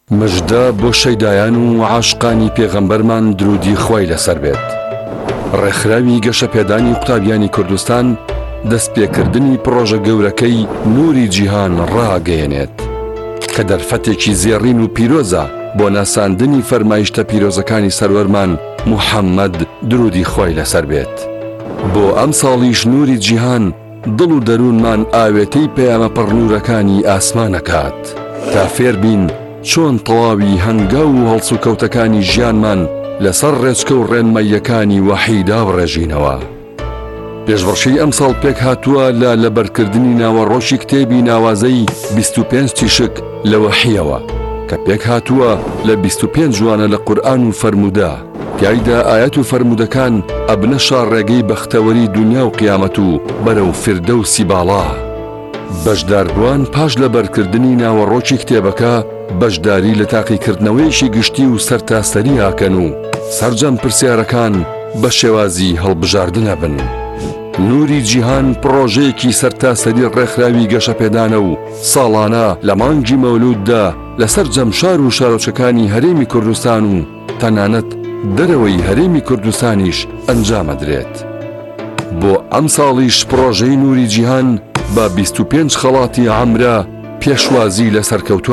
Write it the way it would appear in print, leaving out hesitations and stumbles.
مژدە بۆ شەیدایان و عاشقانی پێغەمبەرمان درودی خوای لەسەر بێت. ڕێکخراوی گەشەپێدانی قوتابیانی کوردستان دەستپێکردنی پڕۆژە گەورەکەی نووری جیهان ڕاگەیەنێت کە دەرفەتێکی زێڕین و پیرۆزە بۆ ناساندنی فەرمایشتە پیرۆزەکانی سەروەرمان محەممەد درودی خوای لەسەر بێت. بۆ ئەم ساڵیش نووری جیهان دڵ و دەروونمان ئاوێتەی پەیامە پڕنوورەکانی ئاسمانەکات تا فێر بین چۆن تەواوی هەنگاو و هەڵس و کەوتەکانی ژیانمان لەسەر ڕێچکە و ڕێنمەیەکانی وەحیدا بڕێژینەوە. پێشبڕشەی ئەم ساڵ پێک هاتووە لە لەبەرکردنی ناوەڕۆشی کتێبی ناوازەی 25 تیشک لە وەحیەوە کە پێک هاتووە لە 25 جوانە لە قورئان و فەرموودە تیایدا ئاەت و فەرموودەکان ئەبنە شاڕێگەی بەختەوەری دنیا و قیامەت و بەرەو فردەوسی باڵا. بەشداربووان پاش لەبەرکردنی ناوەڕۆکی کتێبەکە بەشداری لە تاقیکردنەوەیشی گشتی و سەرتاسەری ئاکەن و سەرجەم پرسیارەکان بە شێوازی هەڵبژاردنە بن. نووری جیهان پڕۆژەیەکی سەرتاسەری ڕێکخراوی گەشەپێدانە و ساڵانە لە مانگی مەولوددا لەسەر جەمشار و شارۆچەکانی هەرێمی کوردستان و تەنانەت دەرەوەی هەرێمی کوردستانیش ئەنجامەدرێت. بۆ ئەم ساڵیش پڕۆژەی نووری جیهان بە 25 خەڵاتی عەمرە پێشوازی لە سەرکەوتووە